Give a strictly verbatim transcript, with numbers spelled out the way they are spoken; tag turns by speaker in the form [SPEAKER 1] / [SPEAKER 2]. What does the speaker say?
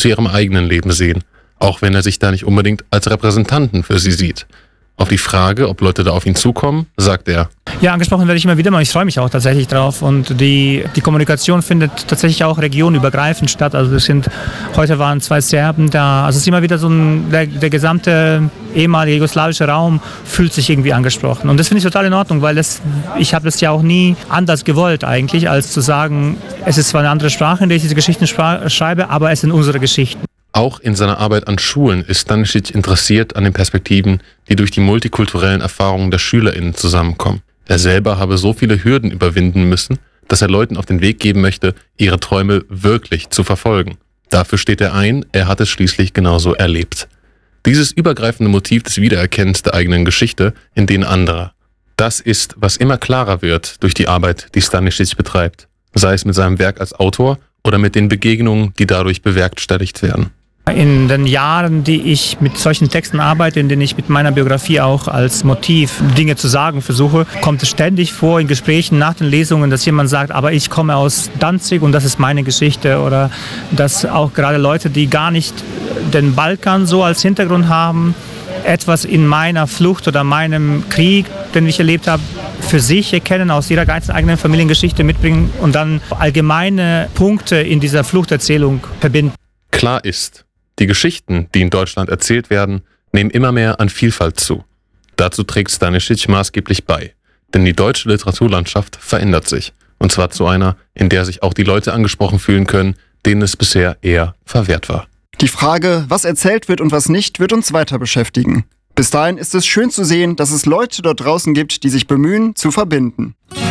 [SPEAKER 1] zu ihrem eigenen Leben sehen, auch wenn er sich da nicht unbedingt als Repräsentanten für sie sieht. Auf die Frage, ob Leute da auf ihn zukommen, sagt er:
[SPEAKER 2] Ja, angesprochen werde ich immer wieder mal. Ich freue mich auch tatsächlich drauf. Und die, die Kommunikation findet tatsächlich auch regionübergreifend statt. Also es sind, heute waren zwei Serben da. Also es ist immer wieder so ein, der, der gesamte ehemalige jugoslawische Raum fühlt sich irgendwie angesprochen. Und das finde ich total in Ordnung, weil das, ich habe das ja auch nie anders gewollt eigentlich, als zu sagen, es ist zwar eine andere Sprache, in der ich diese Geschichten schreibe, aber es sind unsere Geschichten.
[SPEAKER 1] Auch in seiner Arbeit an Schulen ist Stanisic interessiert an den Perspektiven, die durch die multikulturellen Erfahrungen der SchülerInnen zusammenkommen. Er selber habe so viele Hürden überwinden müssen, dass er Leuten auf den Weg geben möchte, ihre Träume wirklich zu verfolgen. Dafür steht er ein, er hat es schließlich genauso erlebt. Dieses übergreifende Motiv des Wiedererkennens der eigenen Geschichte in denen anderer. Das ist, was immer klarer wird durch die Arbeit, die Stanisic betreibt. Sei es mit seinem Werk als Autor oder mit den Begegnungen, die dadurch bewerkstelligt werden.
[SPEAKER 2] In den Jahren, die ich mit solchen Texten arbeite, in denen ich mit meiner Biografie auch als Motiv Dinge zu sagen versuche, kommt es ständig vor in Gesprächen nach den Lesungen, dass jemand sagt, aber ich komme aus Danzig und das ist meine Geschichte. Oder dass auch gerade Leute, die gar nicht den Balkan so als Hintergrund haben, etwas in meiner Flucht oder meinem Krieg, den ich erlebt habe, für sich erkennen, aus ihrer ganz eigenen Familiengeschichte mitbringen und dann allgemeine Punkte in dieser Fluchterzählung verbinden.
[SPEAKER 1] Klar ist, die Geschichten, die in Deutschland erzählt werden, nehmen immer mehr an Vielfalt zu. Dazu trägt Stanisic maßgeblich bei. Denn die deutsche Literaturlandschaft verändert sich. Und zwar zu einer, in der sich auch die Leute angesprochen fühlen können, denen es bisher eher verwehrt war.
[SPEAKER 3] Die Frage, was erzählt wird und was nicht, wird uns weiter beschäftigen. Bis dahin ist es schön zu sehen, dass es Leute dort draußen gibt, die sich bemühen, zu verbinden.